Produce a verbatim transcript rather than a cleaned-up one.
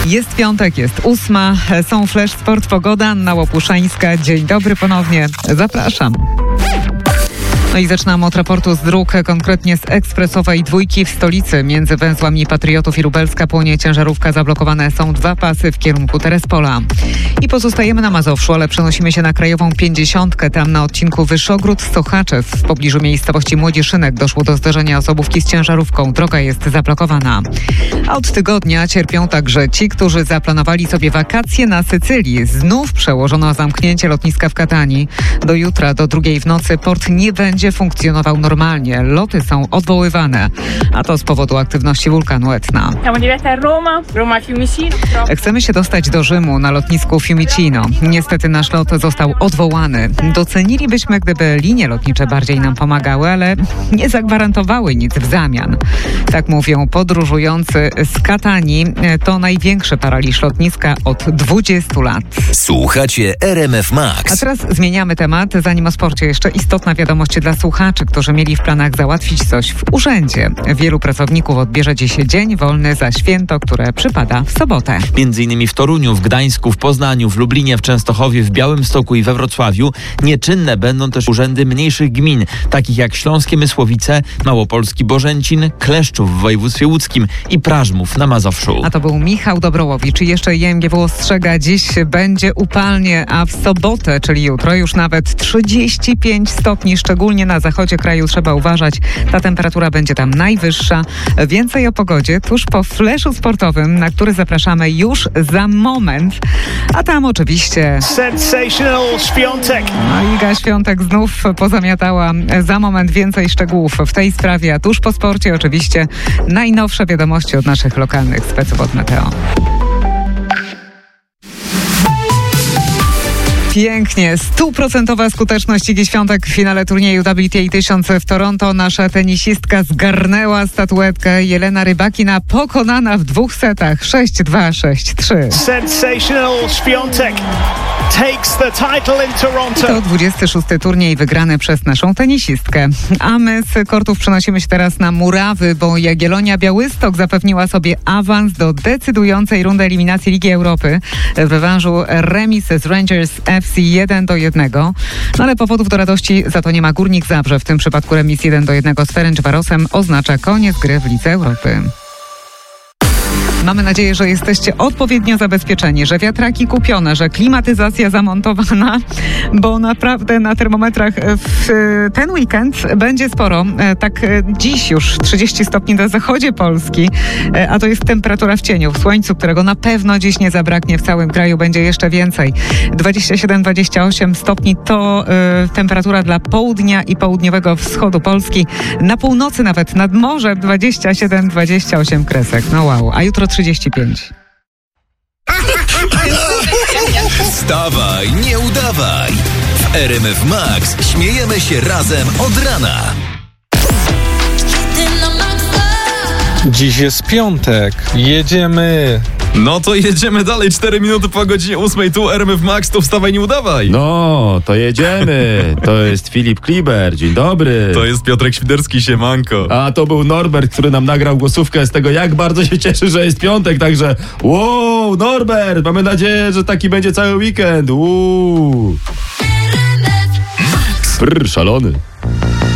Jest piątek, jest ósma, są Flash Sport, pogoda, Anna Łopuszańska. Dzień dobry ponownie, zapraszam. No i zaczynamy od raportu z dróg, konkretnie z ekspresowej dwójki w stolicy. Między węzłami Patriotów i Lubelska płonie ciężarówka, zablokowane są dwa pasy w kierunku Terespola. I pozostajemy na Mazowszu, ale przenosimy się na krajową pięćdziesiątkę. Tam na odcinku Wyszogród-Sochaczew w pobliżu miejscowości Młodziszynek doszło do zderzenia osobówki z ciężarówką. Droga jest zablokowana. A od tygodnia cierpią także ci, którzy zaplanowali sobie wakacje na Sycylii. Znów przełożono zamknięcie lotniska w Katanii. Do jutra, do drugiej w nocy port nie będzie funkcjonował normalnie. Loty są odwoływane, a to z powodu aktywności wulkanu Etna. Chcemy się dostać do Rzymu na lotnisku Fiumicino. Niestety nasz lot został odwołany. Docenilibyśmy, gdyby linie lotnicze bardziej nam pomagały, ale nie zagwarantowały nic w zamian. Tak mówią podróżujący z Katanii. To największy paraliż lotniska od dwudziestu lat. Słuchacie R M F Max. A teraz zmieniamy temat. Zanim o sporcie, jeszcze istotna wiadomość dla słuchaczy, którzy mieli w planach załatwić coś w urzędzie. Wielu pracowników odbierze dziś dzień wolny za święto, które przypada w sobotę. Między innymi w Toruniu, w Gdańsku, w Poznaniu, w Lublinie, w Częstochowie, w Białymstoku i we Wrocławiu. Nieczynne będą też urzędy mniejszych gmin, takich jak Śląskie Mysłowice, Małopolski Bożęcin, Kleszczów w województwie łódzkim i Prażmów na Mazowszu. A to był Michał Dobrołowicz. I jeszcze I M G W ostrzega, dziś będzie upalnie, a w sobotę, czyli jutro, już nawet trzydzieści pięć stopni, szczególnie na zachodzie kraju trzeba uważać. Ta temperatura będzie tam najwyższa. Więcej o pogodzie tuż po fleszu sportowym, na który zapraszamy już za moment. A tam oczywiście Sensational Świątek. No, Iga Świątek znów pozamiatała. Za moment więcej szczegółów w tej sprawie, a tuż po sporcie oczywiście najnowsze wiadomości od naszych lokalnych speców od Meteo. Pięknie. Stuprocentowa skuteczność Igi Świątek w finale turnieju W T A tysiąc w Toronto. Nasza tenisistka zgarnęła statuetkę. Jelena Rybakina pokonana w dwóch setach. sześć dwa, sześć trzy. Sensational Świątek takes the title in Toronto. To dwudziesty szósty turniej wygrany przez naszą tenisistkę. A my z kortów przenosimy się teraz na murawy, bo Jagiellonia Białystok zapewniła sobie awans do decydującej rundy eliminacji Ligi Europy. W rewanżu remis z Rangers F C jeden do jednego. No ale powodów do radości za to nie ma. Górnik Zabrze. W tym przypadku remis jeden do jednego z Ferencvarosem oznacza koniec gry w Lidze Europy. Mamy nadzieję, że jesteście odpowiednio zabezpieczeni, że wiatraki kupione, że klimatyzacja zamontowana, bo naprawdę na termometrach w ten weekend będzie sporo. Tak dziś już trzydzieści stopni na zachodzie Polski, a to jest temperatura w cieniu, w słońcu, którego na pewno dziś nie zabraknie w całym kraju, będzie jeszcze więcej. dwadzieścia siedem dwadzieścia osiem stopni to y, temperatura dla południa i południowego wschodu Polski. Na północy nawet nad morzem dwadzieścia siedem dwadzieścia osiem kresek. No wow, a jutro trzydzieści pięć. Wstawaj, nie udawaj. W R M F Max śmiejemy się razem od rana. Dziś jest piątek. Jedziemy. No to jedziemy dalej. cztery minuty po godzinie ósmej. Tu R M F Max, tu wstawaj, nie udawaj. No, to jedziemy. To jest Filip Kliber. Dzień dobry. To jest Piotrek Świderski, siemanko. A to był Norbert, który nam nagrał głosówkę z tego, jak bardzo się cieszy, że jest piątek. Także wow, Norbert, mamy nadzieję, że taki będzie cały weekend. Uuu. Prr, szalony.